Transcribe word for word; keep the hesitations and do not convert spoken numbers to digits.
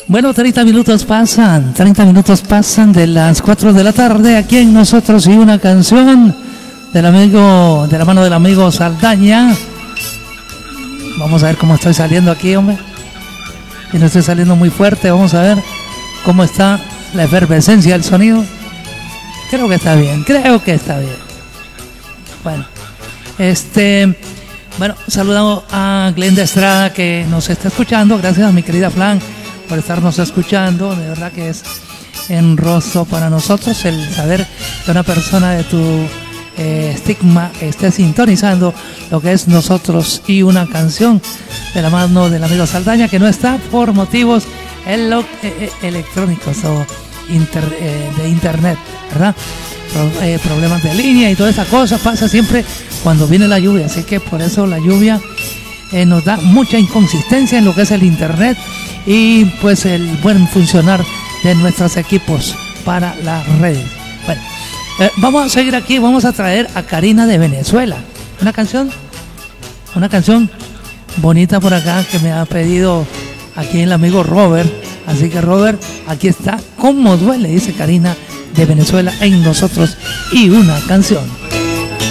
Bueno, treinta minutos pasan, treinta minutos pasan de las cuatro de la tarde aquí en Nosotros y una canción del amigo, de la mano del amigo Saldaña. Vamos a ver cómo estoy saliendo aquí, hombre. Y no estoy saliendo muy fuerte, vamos a ver cómo está la efervescencia del sonido. Creo que está bien, creo que está bien. Bueno, este, bueno, saludamos a Glenda Estrada que nos está escuchando. Gracias a mi querida Flan por estarnos escuchando. De verdad que es honroso para nosotros el saber que una persona de tu eh, estigma esté sintonizando lo que es Nosotros y una canción de la mano del amigo Saldaña, que no está por motivos elo- eh, electrónicos o inter, eh, de internet, ¿verdad? Pro, eh, problemas de línea y toda esa cosa pasa siempre cuando viene la lluvia, así que por eso la lluvia eh, nos da mucha inconsistencia en lo que es el internet y pues el buen funcionar de nuestros equipos para las redes. Bueno, eh, vamos a seguir aquí, vamos a traer a Karina de Venezuela, una canción, una canción bonita por acá que me ha pedido aquí el amigo Robert. Así que Robert, aquí está, Cómo duele, dice Karina de Venezuela en Nosotros y una canción.